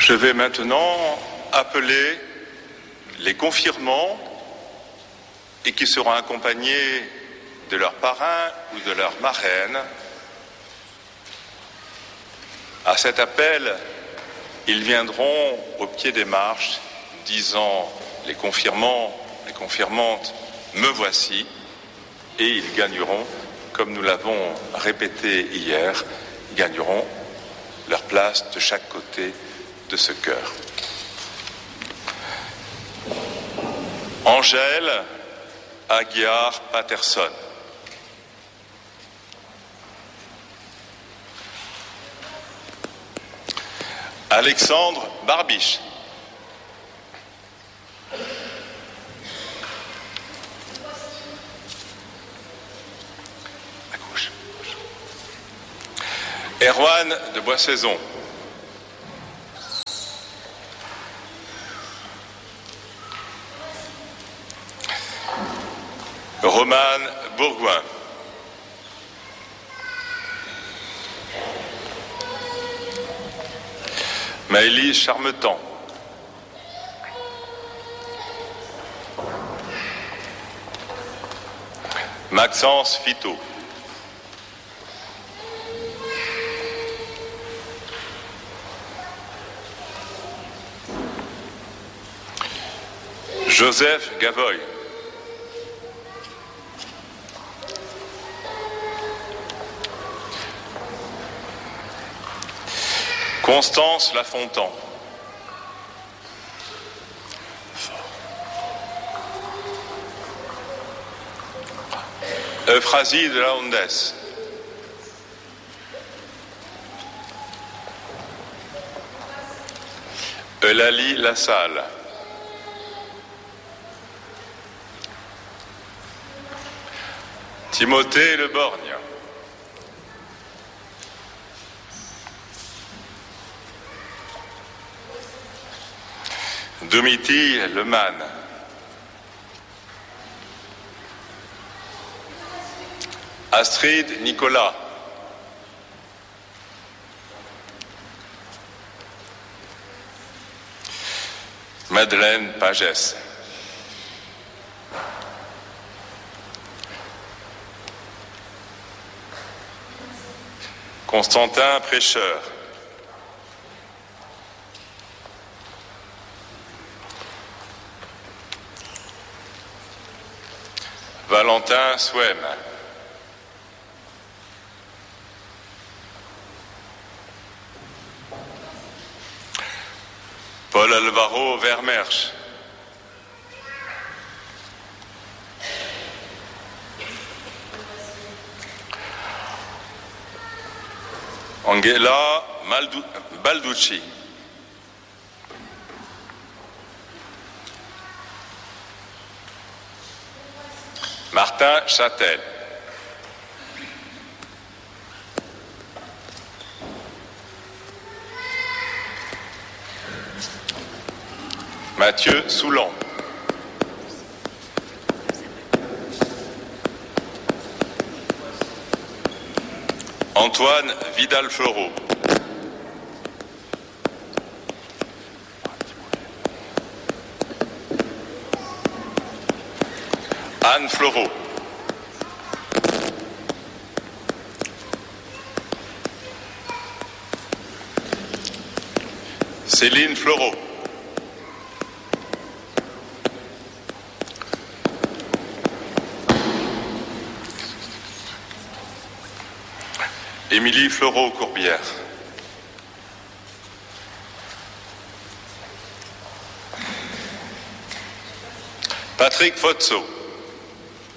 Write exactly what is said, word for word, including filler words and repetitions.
Je vais maintenant appeler les confirmants et qui seront accompagnés de leur parrain ou de leur marraine. À cet appel, ils viendront au pied des marches, disant les confirmants, les confirmantes, me voici, et ils gagneront, comme nous l'avons répété hier, ils gagneront leur place de chaque côté de ce chœur. Angèle Aguiar Patterson. Alexandre Barbiche. À gauche. Erwan de Boissaison. Romane Bourgoin. Maëlys Charmetan. Maxence Fito. Joseph Gavoy. Constance Lafontan. Euphrasie de la Hondes. Eulalie Lassalle. Timothée Le Borgne. Domiti Leman. Astrid Nicolas. Madeleine Pagès. Constantin Prêcheur. Valentin Souem. Paul Alvaro Vermersch. Angela Maldu- Balducci. Martin Châtel. Mathieu Soulan. Antoine Vidal-Fleureau. Anne Fleureau. Céline Fleureau. Émilie Fleureau-Courbière. Patrick Fotso.